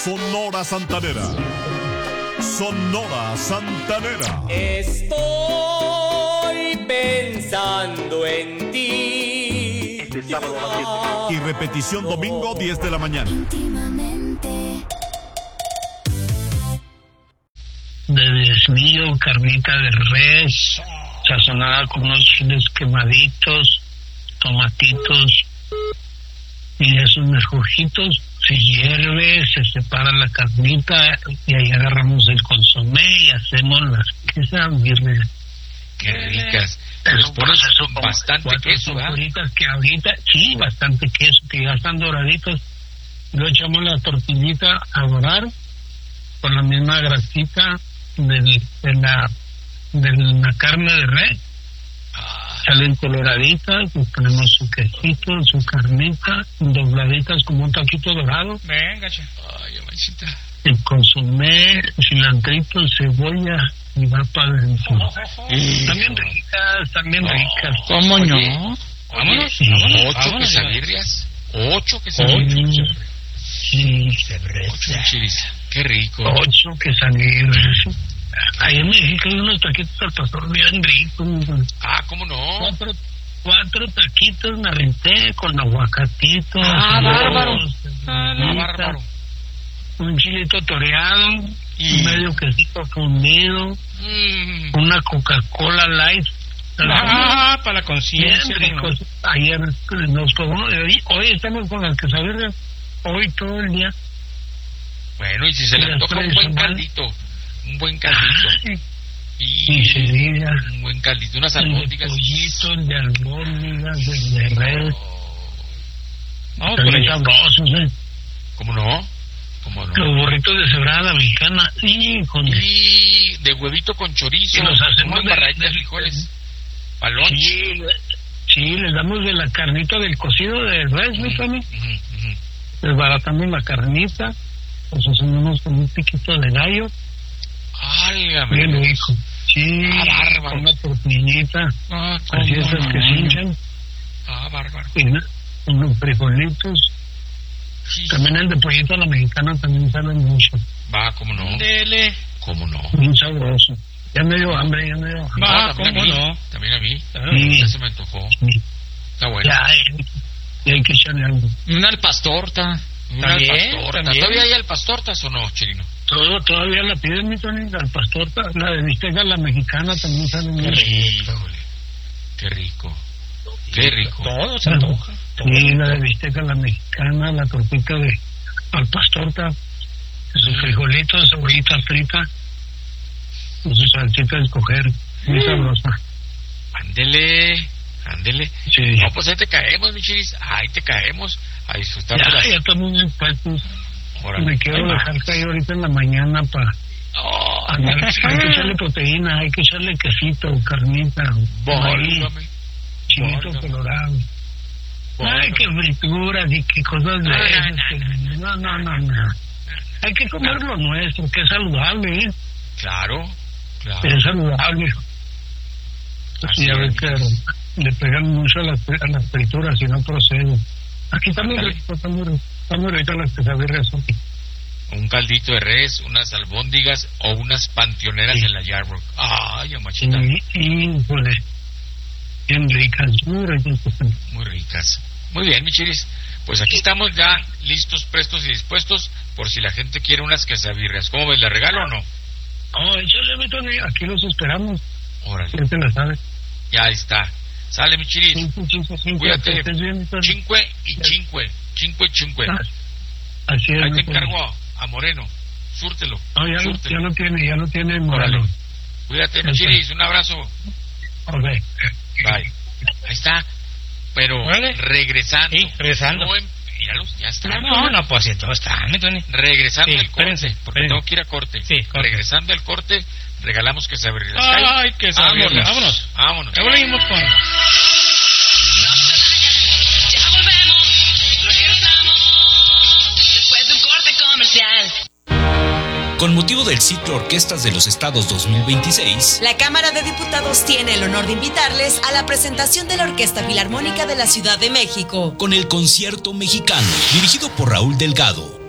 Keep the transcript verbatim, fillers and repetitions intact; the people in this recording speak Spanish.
Sonora Santanera. Sonora Santanera. Estoy pensando en ti. Y repetición domingo diez de la mañana. De desvío, carnita de res, sazonada con unos chiles quemaditos, tomatitos y esos mejorjitos. Se hierve, se separa la carnita y ahí agarramos el consomé y hacemos las quesas birrias. Qué ricas. Pues pones bastante queso, ¿verdad? Que ahorita, sí, bastante queso, que ya están doraditos. Luego echamos la tortillita a dorar con la misma grasita del, de la de la carne de res. Salen coloraditas, y ponemos su quesito, su carnita, dobladitas como un taquito dorado. Venga, che. Ay, mamacita. El consomé, cilantrito, cebolla y va para adentro. También ricas, también no. ricas. ¿Cómo Oye, no? Vámonos, sí. vámonos. Ocho vámonos, quesadillas. Ocho quesadillas. Sí, ocho chilis. Qué rico. Ocho quesadillas. Ahí en México hay unos taquitos al pastor bien ricos. Ah, ¿cómo no? Cuatro, cuatro taquitos me renté con aguacatitos. Ah, bárbaro. Ah, no, bárbaro. Un chilito toreado, y un medio quesito fundido, mm. una Coca-Cola Light. Ah, para la conciencia. Bien ricos. Ayer nos tomó, hoy, hoy estamos con las quesadillas, hoy todo el día. Bueno, y si se le antoja un buen caldito. Un buen caldito. Ay, y, y cerillas. Un buen caldito, unas albóndigas. De pollitos, de albóndigas, de, de res. No, pero sabrosos, ¿eh? ¿Cómo no? ¿Cómo no? Los burritos de cebrada mexicana. Sí, con... Y de huevito con chorizo. Y los hacemos con barraditas de frijoles. Palón. Sí, sí, les damos de la carnita del cocido de res, ¿no, Tony? Uh-huh, uh-huh. Les baratamos la carnita. Los hacemos con un piquito de gallo. Álgame. Bien rico. Sí, ah, bárbaro. Con una tortillita. Ah, así esas no. que se hinchan. Ah, bárbaro. Y unos frijolitos. Sí. También el de pollito a la mexicana también sale mucho. Va, ¿cómo no? Dele. ¿Cómo no? Muy sabroso. Ya me dio hambre, ya me dio hambre. Va, no, ¿cómo no? También a mí. Sí. Ya se me antojó. Sí. Está bueno. Ya, ya hay que echarle algo. Una al pastorta. Una al pastorta. ¿Todavía hay al pastortas o no, Chirino? Todo, todavía la piden, mi Tony, al pastorta. La de bisteca, la mexicana también sale muy rico. Qué rico. Qué rico. Todo se antoja. Sí, la de bisteca, la mexicana, la tortita de al pastorta, sus frijolitos, cebollita frita, con su salsita de escoger, muy mm. sabrosa. Ándele, ándele. Sí. No, pues ahí te caemos, mi Chiris, ahí te caemos a disfrutar ya, de las... Ya estamos bien puestos. Me quiero dejar caer ahorita en la mañana para... Oh. Hay que echarle proteína, hay que echarle quesito, carnita, maíz, chilito colorado. Bueno. Ay, qué frituras y qué cosas de no, esas. No, no, no, no. Hay que comer no. lo nuestro, que es saludable, ¿eh? Claro, claro. Es saludable. Así ya ves que le pegan mucho a las, a las frituras y no procede. Aquí está muy rico, está muy rico. Está muy rico las quesadillas. Un caldito de res, unas albóndigas o unas panteoneras sí. en la Yarbrough. Ay, machita. Sí, híjole. Bien ricas, muy ricas. Muy ricas. Muy bien, mi Chiris. Pues aquí estamos ya listos, prestos y dispuestos por si la gente quiere unas quesabirrias. ¿Cómo ves? ¿Le regalo o no? No, échale, mi Tony. Aquí los esperamos. Órale. Ya te la sabes. Ya está. Sale, mi Chiris. Cinco, cinco, cinco, cuídate. Bien, Cinque y cinque. Cinque y cinque. Ah, así es. Ahí te encargo a Moreno. Súrtelo. No, ya, Súrtelo. ya lo tiene, ya lo tiene Moreno. Órale. Cuídate, mi Chiris. Un abrazo. Ok. Bye. Ahí está. Pero ¿vale? regresando. Sí, regresando. No en, míralos, ya está. No, no, no, pues todo está. Regresando sí, al corte. espérense, Porque espérense. tengo que ir a corte. Sí, corte. Regresando al corte, regalamos que se abrirá. Ay, que se abrirá. Vámonos. Vámonos. Vámonos. Ya volvimos con. Ya volvemos. Regresamos. Después de un corte comercial. Con motivo del ciclo Orquestas de los Estados dos mil veintiséis, la Cámara de Diputados tiene el honor de invitarles a la presentación de la Orquesta Filarmónica de la Ciudad de México con el Concierto Mexicano, dirigido por Raúl Delgado.